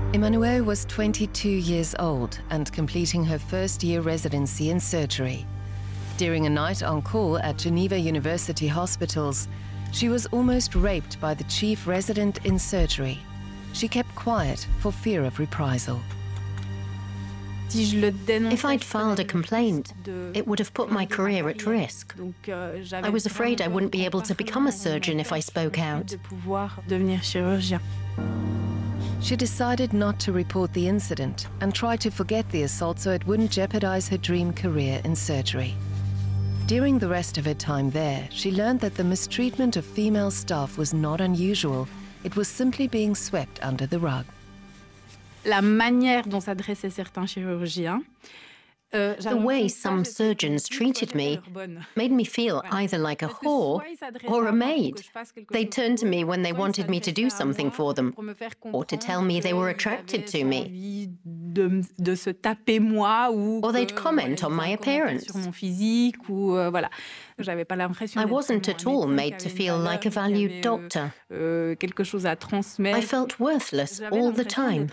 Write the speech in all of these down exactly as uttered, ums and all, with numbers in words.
Emmanuelle was twenty-two years old and completing her first year residency in surgery. During a night on call at Geneva University Hospitals, she was almost raped by the chief resident in surgery. She kept quiet for fear of reprisal. If I'd filed a complaint, it would have put my career at risk. I was afraid I wouldn't be able to become a surgeon if I spoke out. She decided not to report the incident and tried to forget the assault so it wouldn't jeopardize her dream career in surgery. During the rest of her time there, she learned that the mistreatment of female staff was not unusual. It was simply being swept under the rug. La manière dont s'adressaient certains chirurgiens, The way some surgeons treated me made me feel either like a whore or a maid. They turned to me when they wanted me to do something for them, or to tell me they were attracted to me. Or they'd comment on my appearance. I wasn't at all made to feel like a valued doctor. I felt worthless all the time.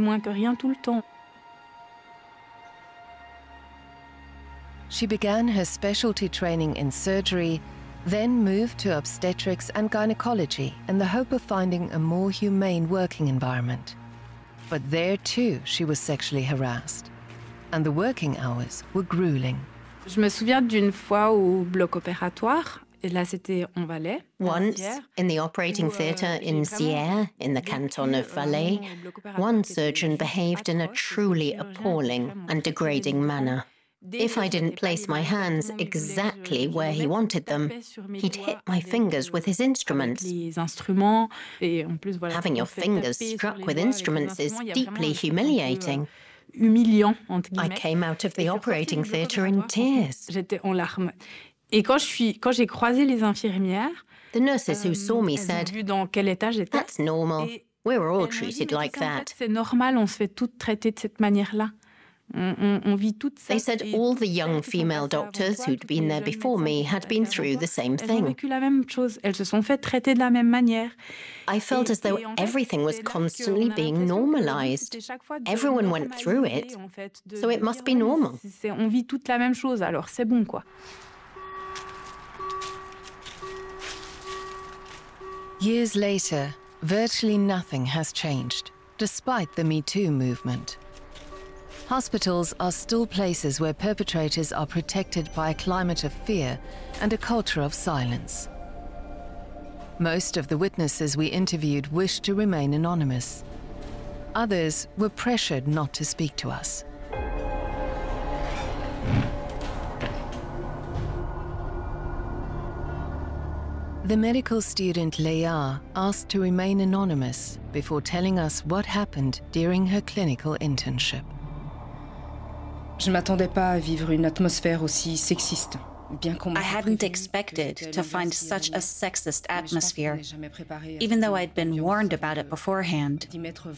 She began her specialty training in surgery, then moved to obstetrics and gynecology in the hope of finding a more humane working environment. But there too, she was sexually harassed. And the working hours were grueling. Je me souviens d'une fois au bloc opératoire, et là c'était en Valais. Once, in the operating theatre in Sierre, in the canton of Valais, one surgeon behaved in a truly appalling and degrading manner. If I didn't place my hands exactly where he wanted them, he'd hit my fingers with his instruments. Having your fingers struck with instruments is deeply humiliating. I came out of the operating theatre in tears. Et quand je suis, quand j'ai croisé les infirmières, the nurses who saw me said, "That's normal. We're all treated like that." C'est normal, on se fait toutes traiter de cette manière-là. They said all the young female doctors who'd been there before me had been through the same thing. I felt as though everything was constantly being normalized. Everyone went through it, so it must be normal. On vit toute la même chose, alors c'est bon, quoi. Years later, virtually nothing has changed, despite the Me Too movement. Hospitals are still places where perpetrators are protected by a climate of fear and a culture of silence. Most of the witnesses we interviewed wished to remain anonymous. Others were pressured not to speak to us. The medical student Leia asked to remain anonymous before telling us what happened during her clinical internship. Je m'attendais pas à vivre une atmosphère aussi sexiste. I hadn't expected to find such a sexist atmosphere, even though I'd been warned about it beforehand.